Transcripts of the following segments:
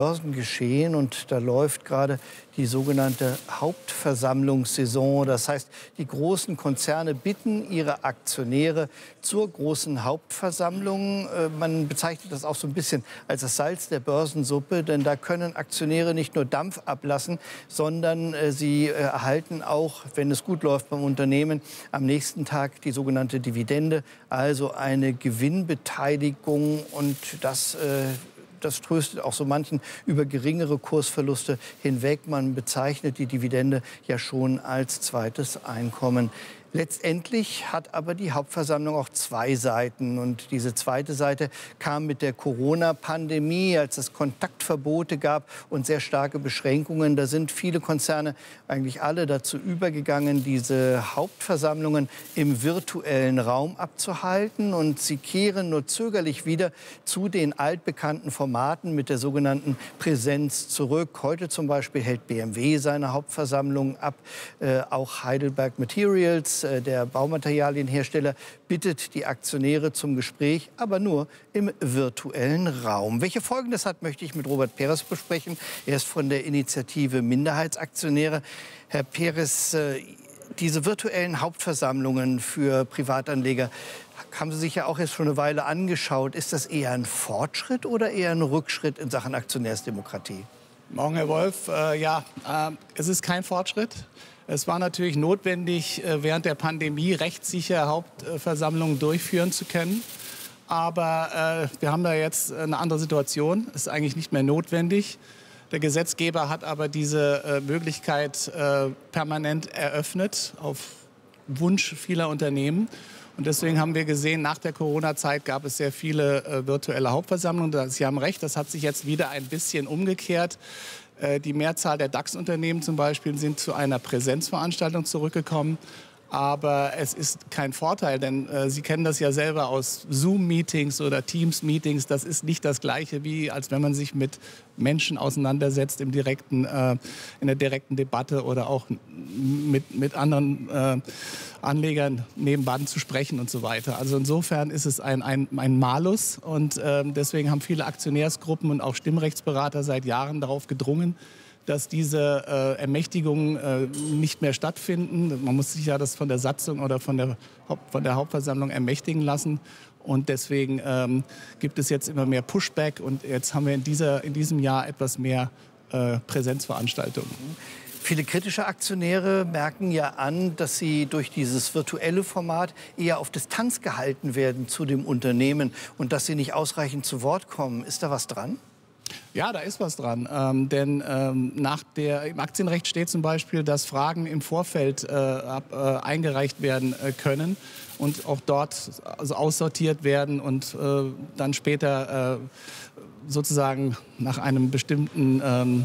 Börsengeschehen und da läuft gerade die sogenannte Hauptversammlungssaison. Das heißt, die großen Konzerne bitten ihre Aktionäre zur großen Hauptversammlung. Man bezeichnet das auch so ein bisschen als das Salz der Börsensuppe, denn da können Aktionäre nicht nur Dampf ablassen, sondern sie erhalten auch, wenn es gut läuft beim Unternehmen, am nächsten Tag die sogenannte Dividende, also eine Gewinnbeteiligung, und das tröstet auch so manchen über geringere Kursverluste hinweg. Man bezeichnet die Dividende ja schon als zweites Einkommen. Letztendlich hat aber die Hauptversammlung auch zwei Seiten. Und diese zweite Seite kam mit der Corona-Pandemie, als es Kontaktverbote gab und sehr starke Beschränkungen. Da sind viele Konzerne, eigentlich alle, dazu übergegangen, diese Hauptversammlungen im virtuellen Raum abzuhalten. Und sie kehren nur zögerlich wieder zu den altbekannten Formaten mit der sogenannten Präsenz zurück. Heute zum Beispiel hält BMW seine Hauptversammlung ab. Auch Heidelberg Materials, der Baumaterialienhersteller, bittet die Aktionäre zum Gespräch, aber nur im virtuellen Raum. Welche Folgen das hat, möchte ich mit Robert Peres besprechen. Er ist von der Initiative Minderheitsaktionäre. Herr Peres, diese virtuellen Hauptversammlungen für Privatanleger haben Sie sich ja auch jetzt schon eine Weile angeschaut. Ist das eher ein Fortschritt oder eher ein Rückschritt in Sachen Aktionärsdemokratie? Morgen, Herr Wolf. Es ist kein Fortschritt. Es war natürlich notwendig, während der Pandemie rechtssicher Hauptversammlungen durchführen zu können. Aber wir haben da jetzt eine andere Situation. Es ist eigentlich nicht mehr notwendig. Der Gesetzgeber hat aber diese Möglichkeit permanent eröffnet, auf Wunsch vieler Unternehmen. Und deswegen haben wir gesehen, nach der Corona-Zeit gab es sehr viele virtuelle Hauptversammlungen. Sie haben recht, das hat sich jetzt wieder ein bisschen umgekehrt. Die Mehrzahl der DAX-Unternehmen zum Beispiel sind zu einer Präsenzveranstaltung zurückgekommen. Aber es ist kein Vorteil, denn Sie kennen das ja selber aus Zoom-Meetings oder Teams-Meetings. Das ist nicht das Gleiche, wie als wenn man sich mit Menschen auseinandersetzt in der direkten Debatte oder auch mit anderen Anlegern nebenan zu sprechen und so weiter. Also insofern ist es ein Malus, und deswegen haben viele Aktionärsgruppen und auch Stimmrechtsberater seit Jahren darauf gedrungen, dass diese Ermächtigungen nicht mehr stattfinden. Man muss sich ja das von der Satzung oder von der Hauptversammlung ermächtigen lassen. Und deswegen gibt es jetzt immer mehr Pushback. Und jetzt haben wir in diesem Jahr etwas mehr Präsenzveranstaltungen. Viele kritische Aktionäre merken ja an, dass sie durch dieses virtuelle Format eher auf Distanz gehalten werden zu dem Unternehmen und dass sie nicht ausreichend zu Wort kommen. Ist da was dran? Ja, da ist was dran. Denn im Aktienrecht steht zum Beispiel, dass Fragen im Vorfeld eingereicht werden können und auch dort aussortiert werden und dann später sozusagen nach einem bestimmten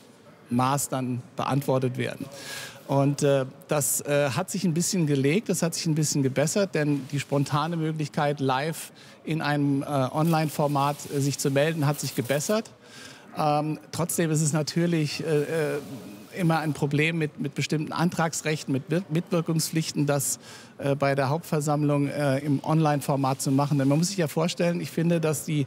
Maß dann beantwortet werden. Und das hat sich ein bisschen gelegt, das hat sich ein bisschen gebessert, denn die spontane Möglichkeit, live in einem Online-Format sich zu melden, hat sich gebessert. Trotzdem ist es natürlich immer ein Problem mit bestimmten Antragsrechten, mit Mitwirkungspflichten, das bei der Hauptversammlung im Online-Format zu machen. Denn man muss sich ja vorstellen, ich finde, dass die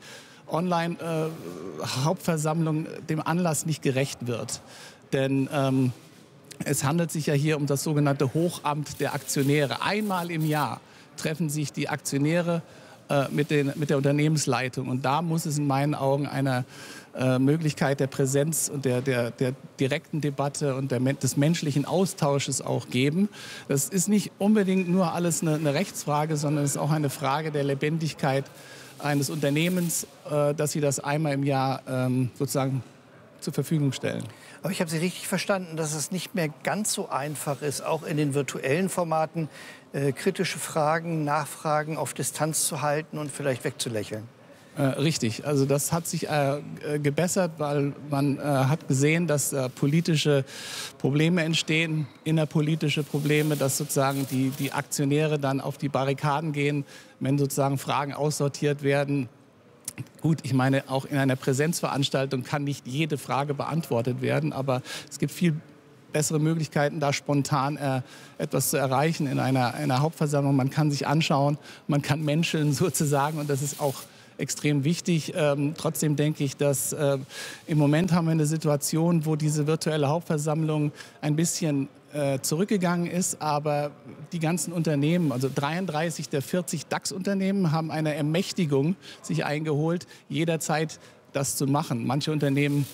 Online-Hauptversammlung dem Anlass nicht gerecht wird. Denn es handelt sich ja hier um das sogenannte Hochamt der Aktionäre. Einmal im Jahr treffen sich die Aktionäre mit der Unternehmensleitung. Und da muss es in meinen Augen eine Möglichkeit der Präsenz und der direkten Debatte und des menschlichen Austausches auch geben. Das ist nicht unbedingt nur alles eine Rechtsfrage, sondern es ist auch eine Frage der Lebendigkeit eines Unternehmens, dass sie das einmal im Jahr sozusagen zur Verfügung stellen. Aber ich habe Sie richtig verstanden, dass es nicht mehr ganz so einfach ist, auch in den virtuellen Formaten kritische Fragen, Nachfragen auf Distanz zu halten und vielleicht wegzulächeln. Richtig, also das hat sich gebessert, weil man hat gesehen, dass politische Probleme entstehen, innerpolitische Probleme, dass sozusagen die Aktionäre dann auf die Barrikaden gehen, wenn sozusagen Fragen aussortiert werden. Gut, ich meine, auch in einer Präsenzveranstaltung kann nicht jede Frage beantwortet werden, aber es gibt viel bessere Möglichkeiten, da spontan etwas zu erreichen in einer Hauptversammlung. Man kann sich anschauen, man kann menscheln sozusagen, und das ist auch extrem wichtig. Trotzdem denke ich, dass im Moment haben wir eine Situation, wo diese virtuelle Hauptversammlung ein bisschen zurückgegangen ist, aber die ganzen Unternehmen, also 33 der 40 DAX-Unternehmen, haben eine Ermächtigung sich eingeholt, jederzeit das zu machen. Manche Unternehmen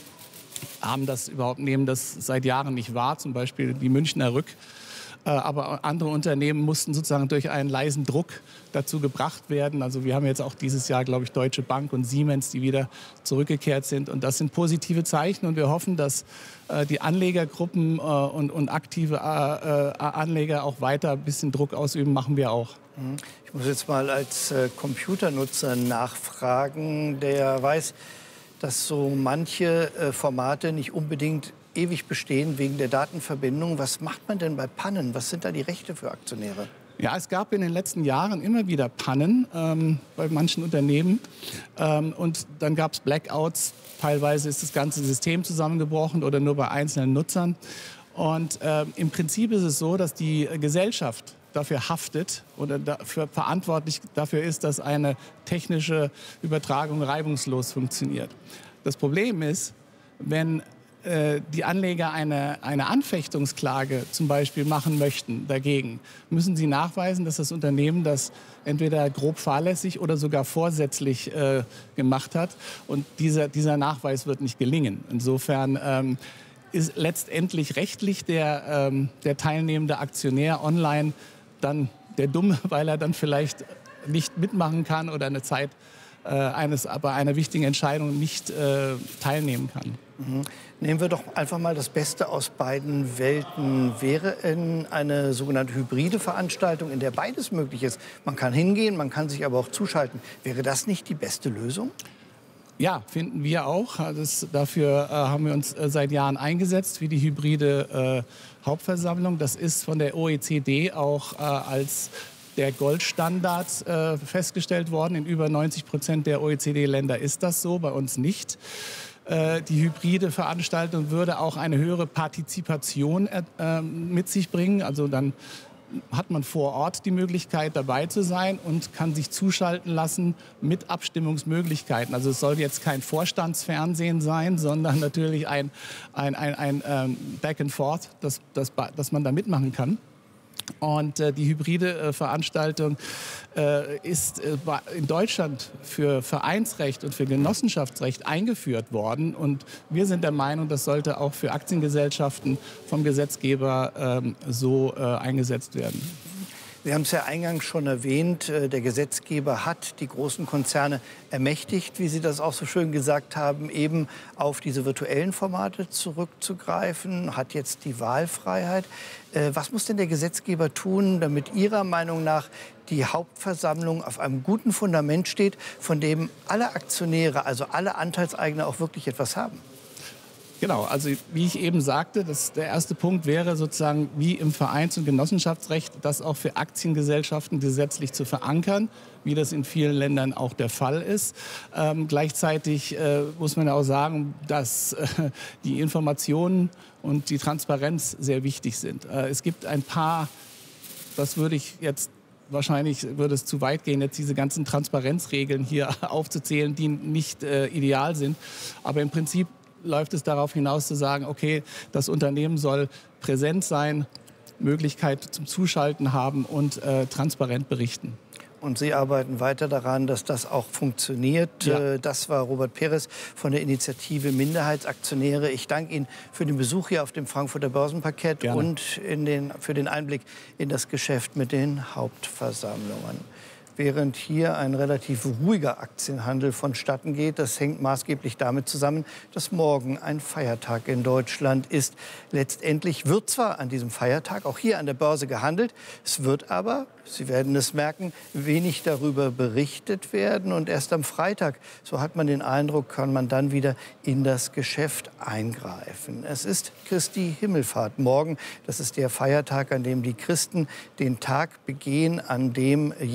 nehmen das seit Jahren nicht wahr, zum Beispiel die Münchner Rück. Aber andere Unternehmen mussten sozusagen durch einen leisen Druck dazu gebracht werden. Also wir haben jetzt auch dieses Jahr, glaube ich, Deutsche Bank und Siemens, die wieder zurückgekehrt sind. Und das sind positive Zeichen. Und wir hoffen, dass die Anlegergruppen und aktive Anleger auch weiter ein bisschen Druck ausüben, machen wir auch. Ich muss jetzt mal als Computernutzer nachfragen, der weiß, dass so manche Formate nicht unbedingt ewig bestehen wegen der Datenverbindung. Was macht man denn bei Pannen? Was sind da die Rechte für Aktionäre? Ja, es gab in den letzten Jahren immer wieder Pannen bei manchen Unternehmen. Und dann gab es Blackouts. Teilweise ist das ganze System zusammengebrochen oder nur bei einzelnen Nutzern. Und im Prinzip ist es so, dass die Gesellschaft dafür haftet oder dafür verantwortlich dafür ist, dass eine technische Übertragung reibungslos funktioniert. Das Problem ist, wenn die Anleger eine Anfechtungsklage zum Beispiel machen möchten dagegen, müssen sie nachweisen, dass das Unternehmen das entweder grob fahrlässig oder sogar vorsätzlich gemacht hat. Und dieser Nachweis wird nicht gelingen. Insofern ist letztendlich rechtlich der teilnehmende Aktionär online dann der Dumme, weil er dann vielleicht nicht mitmachen kann oder eine Zeit bei einer wichtigen Entscheidung nicht teilnehmen kann. Nehmen wir doch einfach mal das Beste aus beiden Welten. Wäre eine sogenannte hybride Veranstaltung, in der beides möglich ist, man kann hingehen, man kann sich aber auch zuschalten, wäre das nicht die beste Lösung? Ja, finden wir auch. Dafür haben wir uns seit Jahren eingesetzt, wie die hybride Hauptversammlung. Das ist von der OECD auch als der Goldstandard festgestellt worden. In über 90% der OECD-Länder ist das so, bei uns nicht. Die hybride Veranstaltung würde auch eine höhere Partizipation mit sich bringen. Also dann hat man vor Ort die Möglichkeit, dabei zu sein und kann sich zuschalten lassen mit Abstimmungsmöglichkeiten. Also es soll jetzt kein Vorstandsfernsehen sein, sondern natürlich ein Back and Forth, dass man da mitmachen kann. Und die hybride Veranstaltung ist in Deutschland für Vereinsrecht und für Genossenschaftsrecht eingeführt worden. Und wir sind der Meinung, das sollte auch für Aktiengesellschaften vom Gesetzgeber so eingesetzt werden. Sie haben es ja eingangs schon erwähnt, der Gesetzgeber hat die großen Konzerne ermächtigt, wie Sie das auch so schön gesagt haben, eben auf diese virtuellen Formate zurückzugreifen, hat jetzt die Wahlfreiheit. Was muss denn der Gesetzgeber tun, damit Ihrer Meinung nach die Hauptversammlung auf einem guten Fundament steht, von dem alle Aktionäre, also alle Anteilseigner auch wirklich etwas haben? Genau, also wie ich eben sagte, der erste Punkt wäre sozusagen wie im Vereins- und Genossenschaftsrecht, das auch für Aktiengesellschaften gesetzlich zu verankern, wie das in vielen Ländern auch der Fall ist. Gleichzeitig muss man auch sagen, dass die Informationen und die Transparenz sehr wichtig sind. Es gibt ein paar, das würde ich jetzt wahrscheinlich würde es zu weit gehen, jetzt diese ganzen Transparenzregeln hier aufzuzählen, die nicht ideal sind. Aber im Prinzip läuft es darauf hinaus zu sagen, okay, das Unternehmen soll präsent sein, Möglichkeit zum Zuschalten haben und transparent berichten. Und Sie arbeiten weiter daran, dass das auch funktioniert. Ja. Das war Robert Peres von der Initiative Minderheitsaktionäre. Ich danke Ihnen für den Besuch hier auf dem Frankfurter Börsenparkett. Gerne. Und für den Einblick in das Geschäft mit den Hauptversammlungen. Während hier ein relativ ruhiger Aktienhandel vonstatten geht. Das hängt maßgeblich damit zusammen, dass morgen ein Feiertag in Deutschland ist. Letztendlich wird zwar an diesem Feiertag auch hier an der Börse gehandelt, es wird aber, Sie werden es merken, wenig darüber berichtet werden. Und erst am Freitag, so hat man den Eindruck, kann man dann wieder in das Geschäft eingreifen. Es ist Christi Himmelfahrt morgen. Das ist der Feiertag, an dem die Christen den Tag begehen, an dem Jesus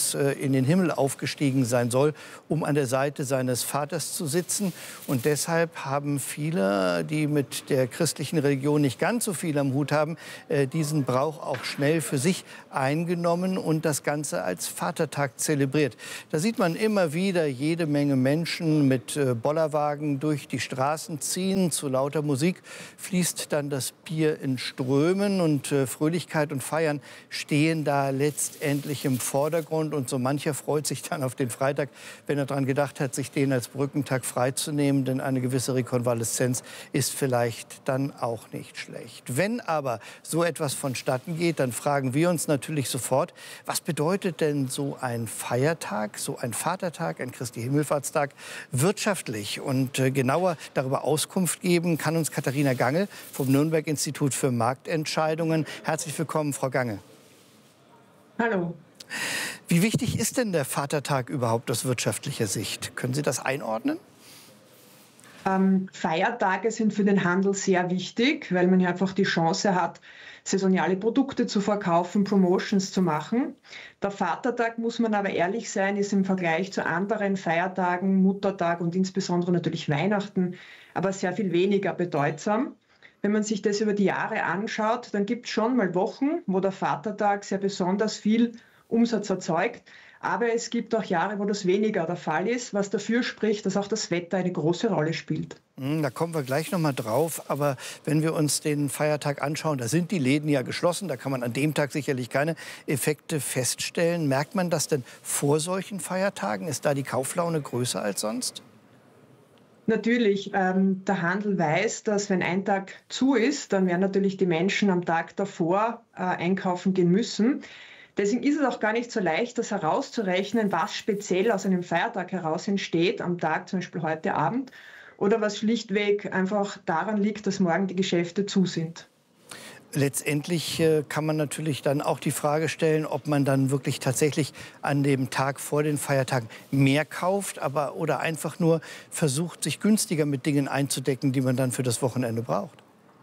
Jesus in den Himmel aufgestiegen sein soll, um an der Seite seines Vaters zu sitzen. Und deshalb haben viele, die mit der christlichen Religion nicht ganz so viel am Hut haben, diesen Brauch auch schnell für sich eingenommen und das Ganze als Vatertag zelebriert. Da sieht man immer wieder jede Menge Menschen mit Bollerwagen durch die Straßen ziehen. Zu lauter Musik fließt dann das Bier in Strömen und Fröhlichkeit und Feiern stehen da letztendlich im Vordergrund. Und so mancher freut sich dann auf den Freitag, wenn er daran gedacht hat, sich den als Brückentag freizunehmen. Denn eine gewisse Rekonvaleszenz ist vielleicht dann auch nicht schlecht. Wenn aber so etwas vonstatten geht, dann fragen wir uns natürlich sofort, was bedeutet denn so ein Feiertag, so ein Vatertag, ein Christi Himmelfahrtstag wirtschaftlich? Und genauer darüber Auskunft geben kann uns Katharina Gangel vom Nürnberg-Institut für Marktentscheidungen. Herzlich willkommen, Frau Gangel. Hallo. Wie wichtig ist denn der Vatertag überhaupt aus wirtschaftlicher Sicht? Können Sie das einordnen? Feiertage sind für den Handel sehr wichtig, weil man ja einfach die Chance hat, saisonale Produkte zu verkaufen, Promotions zu machen. Der Vatertag, muss man aber ehrlich sein, ist im Vergleich zu anderen Feiertagen, Muttertag und insbesondere natürlich Weihnachten, aber sehr viel weniger bedeutsam. Wenn man sich das über die Jahre anschaut, dann gibt es schon mal Wochen, wo der Vatertag sehr besonders viel Umsatz erzeugt. Aber es gibt auch Jahre, wo das weniger der Fall ist, was dafür spricht, dass auch das Wetter eine große Rolle spielt. Da kommen wir gleich noch mal drauf. Aber wenn wir uns den Feiertag anschauen, da sind die Läden ja geschlossen. Da kann man an dem Tag sicherlich keine Effekte feststellen. Merkt man das denn vor solchen Feiertagen? Ist da die Kauflaune größer als sonst? Natürlich, der Handel weiß, dass wenn ein Tag zu ist, dann werden natürlich die Menschen am Tag davor einkaufen gehen müssen. Deswegen ist es auch gar nicht so leicht, das herauszurechnen, was speziell aus einem Feiertag heraus entsteht, am Tag, zum Beispiel heute Abend, oder was schlichtweg einfach daran liegt, dass morgen die Geschäfte zu sind. Letztendlich kann man natürlich dann auch die Frage stellen, ob man dann wirklich tatsächlich an dem Tag vor den Feiertagen mehr kauft, oder einfach nur versucht, sich günstiger mit Dingen einzudecken, die man dann für das Wochenende braucht.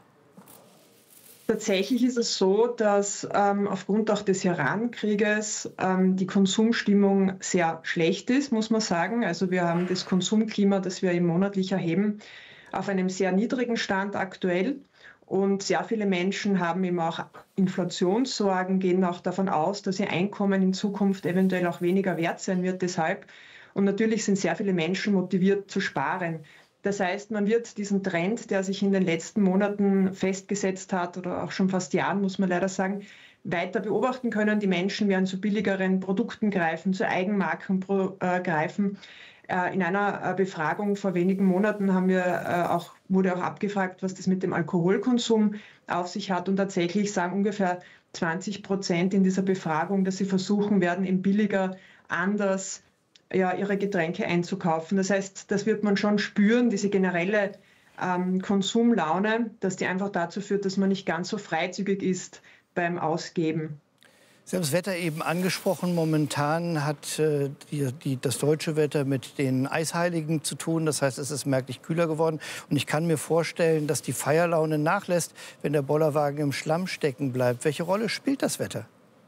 Tatsächlich ist es so, dass aufgrund auch des Iran-Krieges die Konsumstimmung sehr schlecht ist, muss man sagen. Also wir haben das Konsumklima, das wir eben monatlich erheben, auf einem sehr niedrigen Stand aktuell. Und sehr viele Menschen haben eben auch Inflationssorgen, gehen auch davon aus, dass ihr Einkommen in Zukunft eventuell auch weniger wert sein wird deshalb. Und natürlich sind sehr viele Menschen motiviert zu sparen. Das heißt, man wird diesen Trend, der sich in den letzten Monaten festgesetzt hat, oder auch schon fast Jahren, muss man leider sagen, weiter beobachten können. Die Menschen werden zu billigeren Produkten greifen, zu Eigenmarken greifen. In einer Befragung vor wenigen Monaten wurde auch abgefragt, was das mit dem Alkoholkonsum auf sich hat. Und tatsächlich sagen ungefähr 20% in dieser Befragung, dass sie versuchen werden, eben billiger, anders ihre Getränke einzukaufen. Das heißt, das wird man schon spüren, diese generelle Konsumlaune, dass die einfach dazu führt, dass man nicht ganz so freizügig ist beim Ausgeben. Sie haben das Wetter eben angesprochen. Momentan hat das deutsche Wetter mit den Eisheiligen zu tun. Das heißt, es ist merklich kühler geworden. Und ich kann mir vorstellen, dass die Feierlaune nachlässt, wenn der Bollerwagen im Schlamm stecken bleibt. Welche Rolle spielt das Wetter?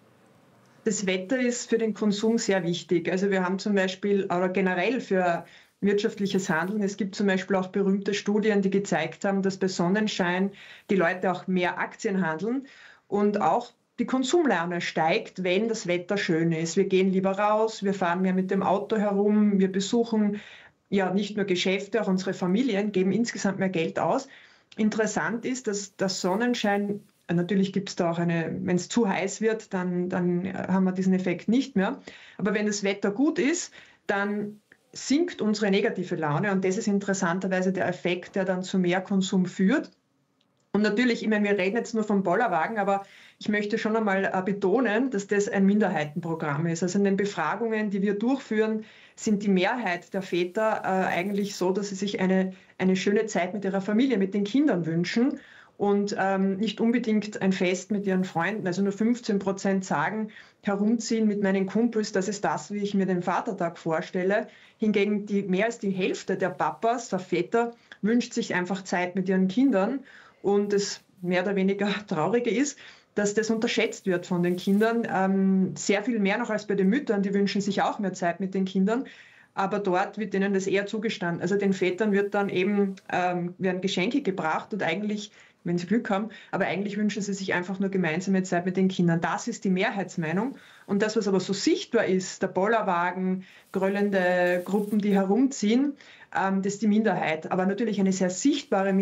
Das Wetter ist für den Konsum sehr wichtig. Also wir haben zum Beispiel, oder generell für wirtschaftliches Handeln, es gibt zum Beispiel auch berühmte Studien, die gezeigt haben, dass bei Sonnenschein die Leute auch mehr Aktien handeln und auch die Konsumlaune steigt, wenn das Wetter schön ist. Wir gehen lieber raus, wir fahren mehr mit dem Auto herum, wir besuchen ja nicht nur Geschäfte, auch unsere Familien, geben insgesamt mehr Geld aus. Interessant ist, dass der Sonnenschein, natürlich gibt es da auch wenn es zu heiß wird, dann haben wir diesen Effekt nicht mehr. Aber wenn das Wetter gut ist, dann sinkt unsere negative Laune und das ist interessanterweise der Effekt, der dann zu mehr Konsum führt. Und natürlich, ich meine, wir reden jetzt nur vom Bollerwagen, aber ich möchte schon einmal betonen, dass das ein Minderheitenprogramm ist. Also in den Befragungen, die wir durchführen, sind die Mehrheit der Väter eigentlich so, dass sie sich eine schöne Zeit mit ihrer Familie, mit den Kindern wünschen und nicht unbedingt ein Fest mit ihren Freunden. Also nur 15% sagen, herumziehen mit meinen Kumpels, das ist das, wie ich mir den Vatertag vorstelle. Hingegen mehr als die Hälfte der Papas, der Väter, wünscht sich einfach Zeit mit ihren Kindern. Und das mehr oder weniger Traurige ist, dass das unterschätzt wird von den Kindern. Sehr viel mehr noch als bei den Müttern, die wünschen sich auch mehr Zeit mit den Kindern. Aber dort wird denen das eher zugestanden. Also den Vätern wird dann eben, werden Geschenke gebracht und eigentlich, wenn sie Glück haben, aber eigentlich wünschen sie sich einfach nur gemeinsame Zeit mit den Kindern. Das ist die Mehrheitsmeinung. Und das, was aber so sichtbar ist, der Bollerwagen, gröllende Gruppen, die herumziehen, das ist die Minderheit. Aber natürlich eine sehr sichtbare Minderheit.